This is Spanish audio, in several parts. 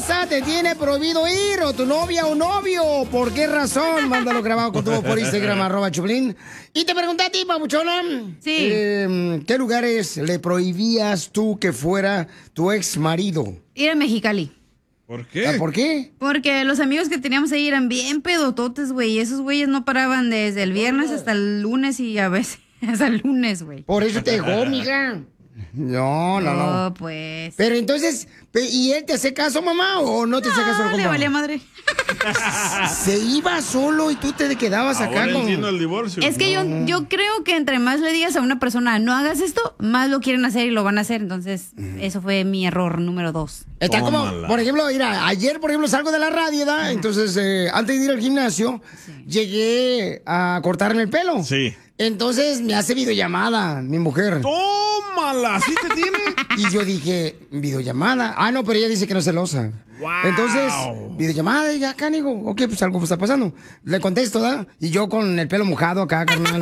esposa te tiene prohibido ir, o tu novia o novio. ¿Por qué razón? Mándalo grabado con tu voz por Instagram, @Choplin. Y te pregunté a ti, papuchona. Sí. ¿Qué lugares le prohibías tú que fuera tu ex marido? Ir a Mexicali. ¿Por qué? ¿Por qué? Porque los amigos que teníamos ahí eran bien pedototes, güey. Y esos güeyes no paraban desde el viernes hasta el lunes y a veces hasta el lunes, güey. Por eso te dejó, mija. No. No, pues. Pero entonces, ¿y él te hace caso, mamá, o no te hace caso? No, le valía madre. Se iba solo y tú te quedabas acá Ahora con... entiendo el divorcio. Es que yo creo que entre más le digas a una persona, no hagas esto, más lo quieren hacer y lo van a hacer. Entonces, eso fue mi error número 2. Está como, Tómala. por ejemplo, mira, ayer, por ejemplo, salgo de la radio, ¿verdad? Entonces, antes de ir al gimnasio, llegué a cortarme el pelo. Sí. Entonces, me hace videollamada mi mujer. ¡Tómala! ¿Sí te tiene? Y yo dije, ¿videollamada? Ah, no, pero ella dice que no es celosa. Wow. Entonces, videollamada, y acá, digo, ok, pues algo está pasando. Le contesto, ¿verdad? Y yo con el pelo mojado acá, carnal.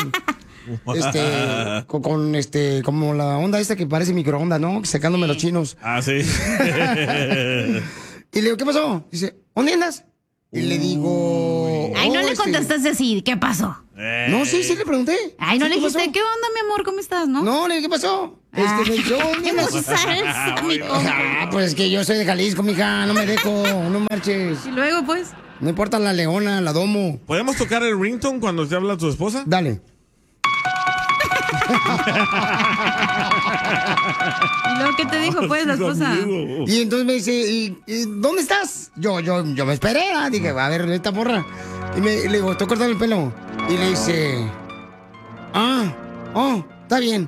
Como la onda esta que parece microondas, ¿no? Secándome los chinos. Ah, sí. Y le digo, ¿qué pasó? Dice, ¿dónde andas? Y le digo... Ay, no "Oh, le contestaste así. ¿Qué pasó? No, sí le pregunté. Ay, no Sí, le ¿qué dijiste, pasó? ¿qué onda, mi amor? ¿Cómo estás, no? No, le dije, ¿qué pasó? Me dijo, ¿dónde no andas? salsa, mi compa. Ah, pues es que yo soy de Jalisco, mija, no me dejo, no marches. Y luego, pues. No importa la leona, la domo. ¿Podemos tocar el ringtone cuando te habla tu esposa? Dale. ¿Y luego qué te dijo, pues, la esposa? Y entonces me dice, ¿y dónde estás? Yo me esperé, ¿verdad? Dije, a ver, esta morra. Y le digo, estoy cortando el pelo. Y le dice, está bien.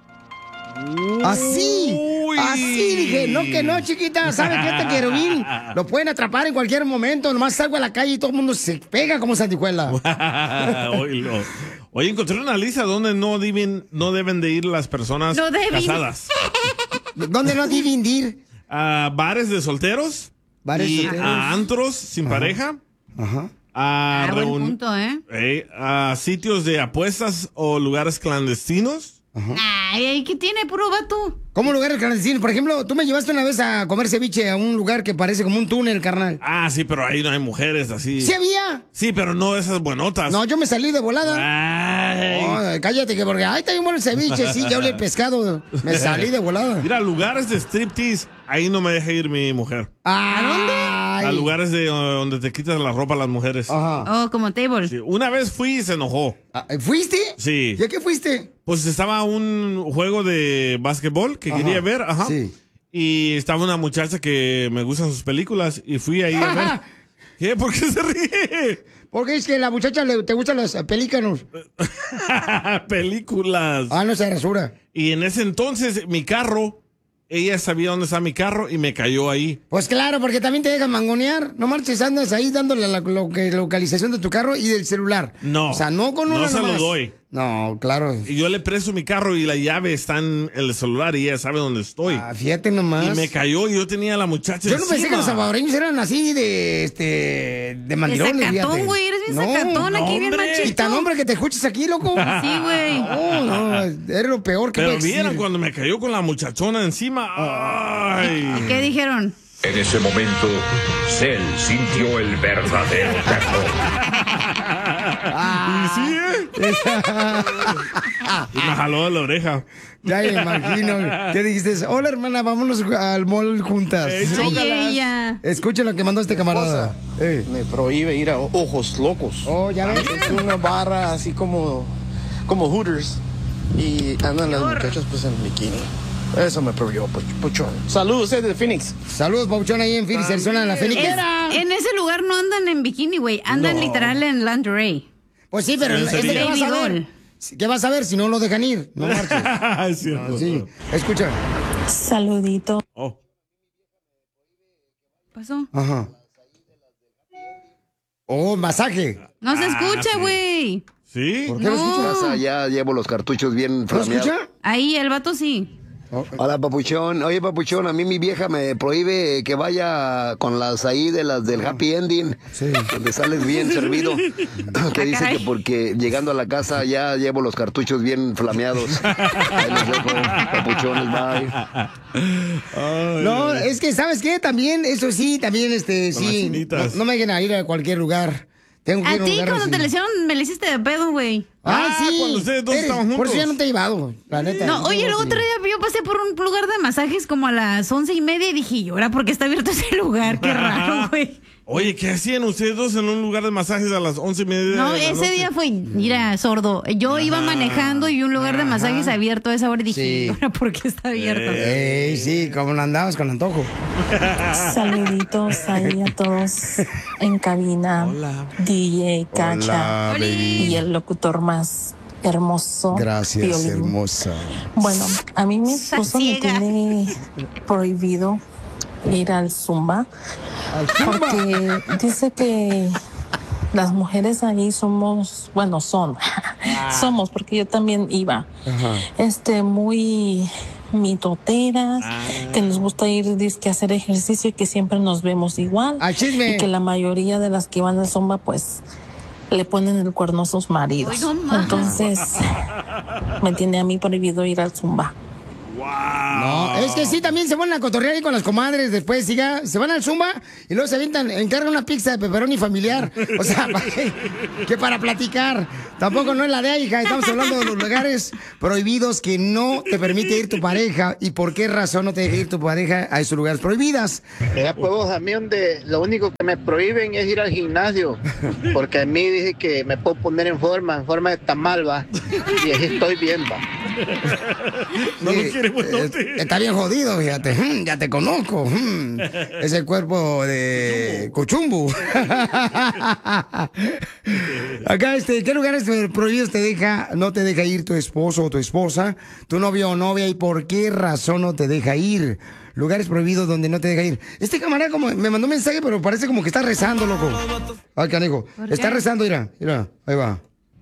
Así dije, no que no, chiquita, ¿sabes qué? Este querubín lo pueden atrapar en cualquier momento, nomás salgo a la calle y todo el mundo se pega como sandijuela. Oílo. Oye, encontré una lista donde no deben de ir las personas casadas. ¿Dónde no deben ir? A bares de solteros. A antros sin pareja. Ajá. Buen punto, ¿eh? A sitios de apuestas o lugares clandestinos. Ay, ¿qué tiene, puro vato? ¿Cómo lugares clandestinos? Por ejemplo, tú me llevaste una vez a comer ceviche a un lugar que parece como un túnel, carnal. Ah, sí, pero ahí no hay mujeres así. ¿Sí había? Sí, pero no esas buenotas. No, yo me salí de volada. Ay. No, cállate, que porque ahí está bien bueno el ceviche, sí, ya hablé el pescado. Me salí de volada. Mira, lugares de striptease, ahí no me deja ir mi mujer. ¿A dónde? A lugares donde te quitas la ropa a las mujeres. Ajá. Oh, como table. Sí, una vez fui y se enojó. ¿Fuiste? Sí. ¿Y a qué fuiste? Pues estaba un juego de básquetbol que quería ver, ajá. Sí. Y estaba una muchacha que me gustan sus películas y fui ahí a ver. ¿Qué? ¿Por qué se ríe? Porque es que a la muchacha te gustan los pelícanos. Películas. Ah, no se rasura. Y en ese entonces mi carro, ella sabía dónde está mi carro y me cayó ahí. Pues claro, porque también te dejan mangonear. No marches, andas ahí dándole la localización de tu carro y del celular. No. O sea, no con una No se lo nomás. doy. No, claro. Y yo le presto mi carro y la llave está en el celular y ella sabe dónde estoy. Ah, fíjate nomás. Y me cayó y yo tenía a la muchacha Yo no pensé encima. que los salvadoreños eran así de mandilones, De sacatón, fíjate. güey, eres bien sacatón, aquí bien machito. Y tan hombre que te escuches aquí, loco. Sí, güey. No, eres lo peor que Pero puede vieron existir. cuando me cayó con la muchachona encima. Ay. ¿Y qué dijeron? En ese momento, Cell sintió el verdadero terror. Y sí, y me jaló de la oreja. Ya me imagino. ¿Qué dijiste? Hola, hermana, vámonos al mall juntas. Ay, ella. Escuchen lo que mandó este camarada. Me prohíbe ir a Ojos Locos. Oh, ya ves. Es una barra así como Hooters. Y andan las muchachas pues en bikini. Eso me prohibió, Puchón. Saludos desde Phoenix. Saludos, Pauchón, ahí en Phoenix, Arizona, la Feniquera. En ese lugar no andan en bikini, güey. Andan literal en lingerie. Pues sí, pero Sí, ¿qué vas a Baby ver? doll. ¿Qué vas a ver si no lo dejan ir? No marches. Es cierto. Sí, escucha. Saludito. Oh. ¿Qué pasó? Ajá. Oh, masaje. No se escucha, sí. güey. ¿Sí? ¿Por qué lo escuchas? Ya llevo los cartuchos bien ¿Lo flameados. escucha? Ahí, el vato sí. Hola, papuchón. Oye, papuchón, a mí mi vieja me prohíbe que vaya con las ahí de las del Happy Ending, donde sales bien servido. Que dice que porque llegando a la casa ya llevo los cartuchos bien flameados. Ahí los dejo, papuchones, bye. No, es que, ¿sabes qué? También, eso sí, también, sí. No me dejen a ir a cualquier lugar. Tengo que ir a ti cuando así. te lesionaron me le hiciste de pedo, güey. Sí. Cuando ustedes dos estaban juntos. Por eso ya no te he llevado, la neta. No, oye, el otro día yo pasé por un lugar de masajes como a las 11:30 y dije, ¿y ahora por qué está abierto ese lugar? Qué raro, güey. Oye, ¿qué hacían ustedes dos en un lugar de masajes a las 11:30? No, ese día fue, mira, sordo. Yo iba manejando y un lugar de masajes abierto a esa hora y dije, ¿y ahora por qué está abierto? Sí, como no andabas con antojo. Saluditos ahí a todos en cabina. Hola. DJ, Cacha. Hola, y el locutor más hermoso. Gracias, Piolín. hermosa. Bueno, a mí mi esposo me Ciega. tiene prohibido ir al Zumba. Porque dice que las mujeres ahí somos, bueno, somos, porque yo también iba, muy mitoteras, que nos gusta ir dizque, a hacer ejercicio y que siempre nos vemos igual. Y que la mayoría de las que van al Zumba, pues, le ponen el cuerno a sus maridos. Ay, no, entonces, me tiene a mí prohibido ir al Zumba. No, es que sí, también se van a cotorrear ahí con las comadres después, se van al Zumba y luego se avientan, encargan una pizza de pepperoni familiar. O sea, que para platicar. Tampoco no es la de ahí, hija. Estamos hablando de los lugares prohibidos que no te permite ir tu pareja. ¿Y por qué razón no te deja ir tu pareja a esos lugares prohibidos? Pues a mí donde lo único que me prohíben es ir al gimnasio, porque a mí dice que me puedo poner en forma de tamal, va, y así estoy bien, va. No lo quiere, buenote. Está bien jodido, fíjate. Ya te conozco. Ese cuerpo de Cuchumbu. Acá, ¿qué lugares prohibidos no te deja ir tu esposo o tu esposa, tu novio o novia, y por qué razón no te deja ir? Lugares prohibidos donde no te deja ir. Este camarada como me mandó un mensaje, pero parece como que está rezando, loco. Ay, canijo. Está rezando, mira, ahí va.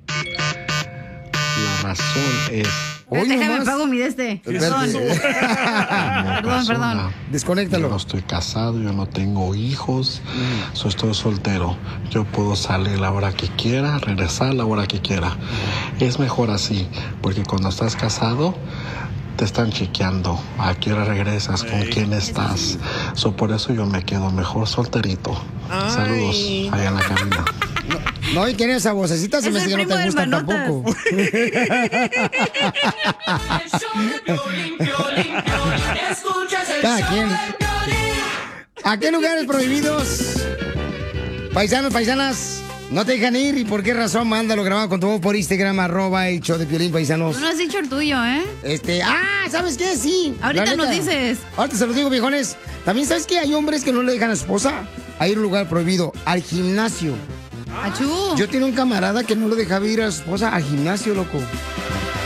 La razón es... Déjame pago mi Perdón. Perdón. Desconéctalo. Yo no estoy casado, yo no tengo hijos, estoy soltero. Yo puedo salir a la hora que quiera, regresar a la hora que quiera. Es mejor así, porque cuando estás casado te están chequeando a qué hora regresas, con quién estás. Por eso yo me quedo mejor solterito. Saludos allá en la cabina. No, y tiene esa vocecita, se me hace que no te gusta tampoco. Cada quien. ¿A qué lugares prohibidos, paisanos, paisanas, no te dejan ir? ¿Y por qué razón? Mándalo grabado con tu voz por Instagram, @el show de Piolín, paisanos. Tú no has dicho el tuyo, ¿eh? ¿Sabes qué? Sí. Ahorita nos dices. Ahorita se los digo, viejones. También, ¿sabes qué? Hay hombres que no le dejan a su esposa a ir a un lugar prohibido, al gimnasio. Achú. Yo tenía un camarada que no lo dejaba ir a su esposa al gimnasio, loco.